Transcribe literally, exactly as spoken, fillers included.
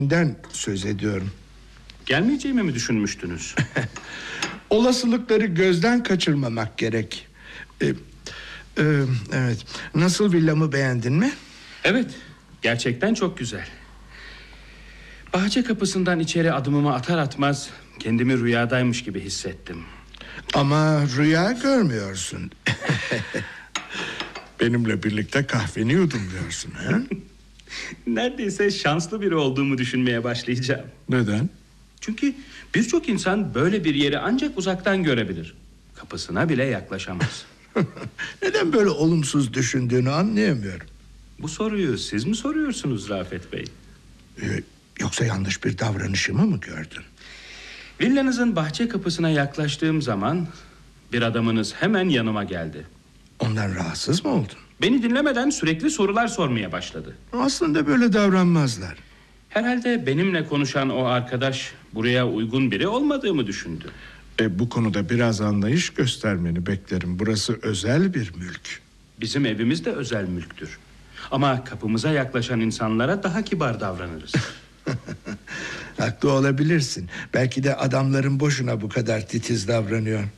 Den söz ediyorum. Gelmeyeceğimi mi düşünmüştünüz? Olasılıkları gözden kaçırmamak gerek. Ee, e, evet. Nasıl, villamı beğendin mi? Evet, gerçekten çok güzel. Bahçe kapısından içeri adımımı atar atmaz kendimi rüyadaymış gibi hissettim. Ama rüya görmüyorsun. Benimle birlikte kahveni yudumluyorsun, ha? Neredeyse şanslı biri olduğumu düşünmeye başlayacağım. Neden? Çünkü birçok insan böyle bir yeri ancak uzaktan görebilir. Kapısına bile yaklaşamaz. Neden böyle olumsuz düşündüğünü anlayamıyorum. Bu soruyu siz mi soruyorsunuz Rafet Bey? Ee, yoksa yanlış bir davranışımı mı gördün? Villanızın bahçe kapısına yaklaştığım zaman bir adamınız hemen yanıma geldi. Ondan rahatsız mı oldun? Beni dinlemeden sürekli sorular sormaya başladı. Aslında böyle davranmazlar. Herhalde benimle konuşan o arkadaş buraya uygun biri olmadığımı düşündü. E, bu konuda biraz anlayış göstermeni beklerim. Burası özel bir mülk. Bizim evimiz de özel mülktür. Ama kapımıza yaklaşan insanlara daha kibar davranırız. Haklı olabilirsin. Belki de adamların boşuna bu kadar titiz davranıyor.